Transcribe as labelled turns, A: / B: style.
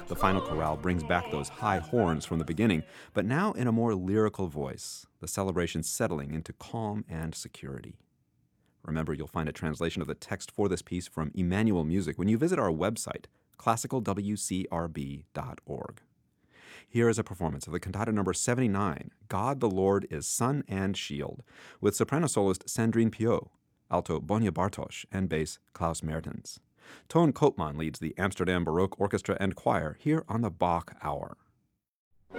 A: The final chorale brings back those high horns from the beginning, but now in a more lyrical voice, the celebration settling into calm and security. Remember, you'll find a translation of the text for this piece from Emmanuel Music when you visit our website, classicalwcrb.org. Here is a performance of the cantata number 79, God the Lord is Sun and Shield, with soprano soloist Sandrine Piot, alto Bonja Bartosz, and bass Klaus Mertens. Toon Koopman leads the Amsterdam Baroque Orchestra and Choir here on the Bach Hour.